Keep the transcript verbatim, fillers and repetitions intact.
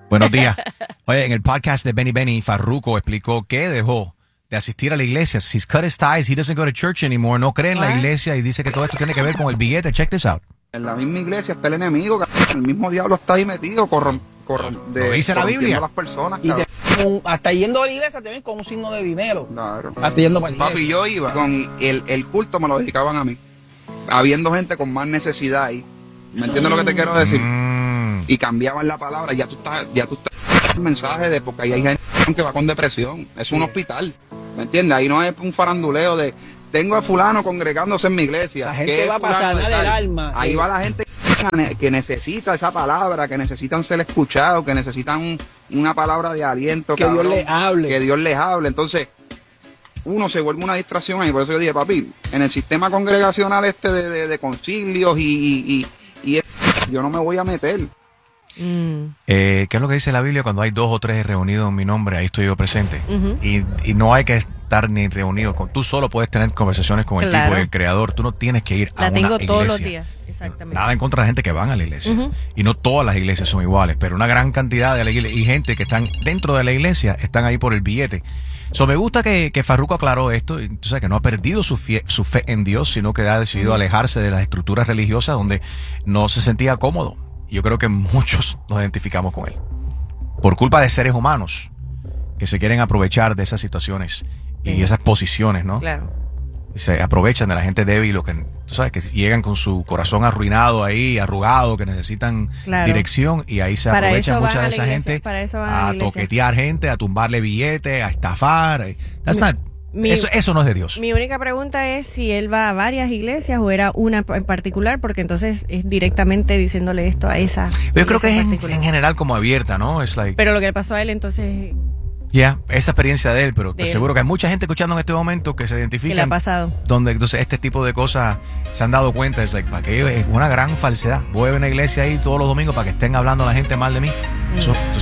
Buenos días. Oye, en el podcast de Benny Benny, Farruko explicó que dejó de asistir a la iglesia. He's cut his ties, he doesn't go to church anymore, no cree en la iglesia y dice que todo esto tiene que ver con el billete. Check this out. En la misma iglesia está el enemigo, el mismo diablo está ahí metido, corrom, corrom, de, lo dice la Biblia. A las personas, y te, con, hasta yendo a la iglesia te ven con un signo de dinero. Claro. Hasta yendo para la iglesia. Papi, yo iba con el, el culto me lo dedicaban a mí, habiendo gente con más necesidad ahí. ¿Me entiendes mm. lo que te quiero decir? Mm. Y cambiaban la palabra, ya tú estás, ya tú estás el mensaje de porque ahí hay gente que va con depresión, es un hospital, ¿me entiendes? Ahí no es un faranduleo de tengo a fulano congregándose en mi iglesia. La gente va a pasar el alma. Ahí va la gente que necesita esa palabra, que necesitan ser escuchados, que necesitan una palabra de aliento. Que cabrón, Dios les hable. Que Dios les hable. Entonces, uno se vuelve una distracción ahí. Por eso yo dije, papi, en el sistema congregacional este de, de, de concilios y, y, y, y yo no me voy a meter. Mm. Eh, ¿Qué es lo que dice la Biblia? Cuando hay dos o tres reunidos en mi nombre, ahí estoy yo presente. Uh-huh. y, y no hay que estar ni reunido con, tú solo puedes tener conversaciones con el claro. tipo y el creador, tú no tienes que ir la a una iglesia. La tengo todos los días, exactamente. Nada en contra de la gente que van a la iglesia. Uh-huh. Y no todas las iglesias son iguales, pero una gran cantidad de la iglesia y gente que están dentro de la iglesia están ahí por el billete. So, me gusta que, que Farruko aclaró esto, y, tú sabes, que no ha perdido su, fie, su fe en Dios, sino que ha decidido uh-huh. alejarse de las estructuras religiosas donde no se sentía cómodo. Yo creo que muchos nos identificamos con él. Por culpa de seres humanos que se quieren aprovechar de esas situaciones y sí. esas posiciones, ¿no? Claro. Y se aprovechan de la gente débil, o que, tú sabes, que llegan con su corazón arruinado ahí, arrugado, que necesitan claro. dirección, y ahí se para aprovechan mucha de esa iglesia, gente para eso van a, a toquetear gente, a tumbarle billetes, a estafar. That's not, Mi, eso, eso no es de Dios. Mi única pregunta es si él va a varias iglesias o era una en particular, porque entonces es directamente diciéndole esto a esa. Yo creo que es en, en general como abierta, ¿no? Es like, pero lo que le pasó a él entonces. Ya, yeah, esa experiencia de él, pero te él. aseguro que hay mucha gente escuchando en este momento que se identifica. ¿Qué le ha pasado? Donde entonces este tipo de cosas se han dado cuenta. Es like, para que es una gran falsedad. Voy a una iglesia ahí todos los domingos para que estén hablando la gente mal de mí. Mm. Eso,